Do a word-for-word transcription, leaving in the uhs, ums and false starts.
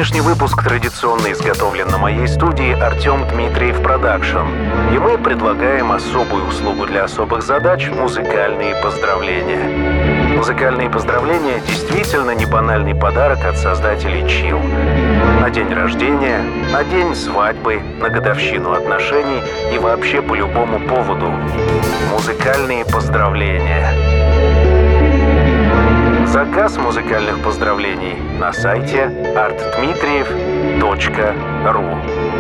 Сегодняшний выпуск традиционно изготовлен на моей студии Артем Дмитриев Продакшн. И мы предлагаем особую услугу для особых задач – музыкальные поздравления. Музыкальные поздравления – действительно не банальный подарок от создателей Chill. На день рождения, на день свадьбы, на годовщину отношений и вообще по любому поводу. Музыкальные поздравления. Заказ музыкальных поздравлений на сайте арт дмитриев точка ру.